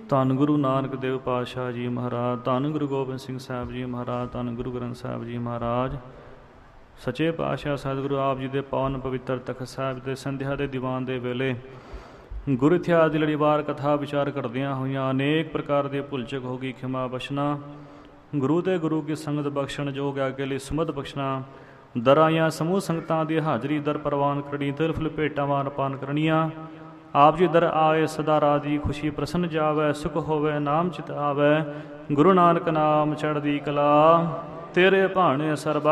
ਧੰਨ ਗੁਰੂ ਨਾਨਕ ਦੇਵ ਪਾਤਸ਼ਾਹ ਜੀ ਮਹਾਰਾਜ, ਧੰਨ ਗੁਰੂ ਗੋਬਿੰਦ ਸਿੰਘ ਸਾਹਿਬ ਜੀ ਮਹਾਰਾਜ, ਧੰਨ ਗੁਰੂ ਗ੍ਰੰਥ ਸਾਹਿਬ ਜੀ ਮਹਾਰਾਜ। ਸੱਚੇ ਪਾਤਸ਼ਾਹ ਸਤਿਗੁਰੂ ਆਪ ਜੀ ਦੇ ਪਾਵਨ ਪਵਿੱਤਰ ਤਖਤ ਸਾਹਿਬ ਦੇ ਸੰਧਿਆ ਦੇ ਦੀਵਾਨ ਦੇ ਵੇਲੇ ਗੁਰੂ ਇਤਿਹਾਸ ਦੀ ਲੜੀਵਾਰ ਕਥਾ ਵਿਚਾਰ ਕਰਦਿਆਂ ਹੋਈਆਂ ਅਨੇਕ ਪ੍ਰਕਾਰ ਦੀ ਭੁੱਲਚਕ ਹੋ ਗਈ, ਖਿਮਾ ਬਖਸ਼ਣਾ। ਗੁਰੂ ਤੇ ਗੁਰੂ ਕੀ ਸੰਗਤ ਬਖਸ਼ਣ, ਜੋਗ ਆਗੇ ਲਈ ਸੁਮਤ ਬਖਸ਼ਣਾ। ਦਰ ਆਈਆਂ ਸਮੂਹ ਸੰਗਤਾਂ ਦੀ ਹਾਜ਼ਰੀ ਦਰ ਪ੍ਰਵਾਨ ਕਰਨੀ, ਤਿਲ ਫੁਲ ਭੇਟਾਂ ਵਾਨ ਪਾਨ ਕਰਨੀਆਂ। ਆਪ ਜੀ ਦਰ ਆਏ ਸਦਾ ਰਾਤ ਦੀ ਖੁਸ਼ੀ ਪ੍ਰਸੰਨ ਜਾਵੈ, ਸੁਖ ਹੋਵੇ ਨਾਮ ਚਿਤ ਆਵੈ। ਗੁਰੂ ਨਾਨਕ ਨਾਮ ਚੜ੍ਹਦੀ ਕਲਾ, ਤੇਰੇ ਭਾਣੇ ਸਰਬਾ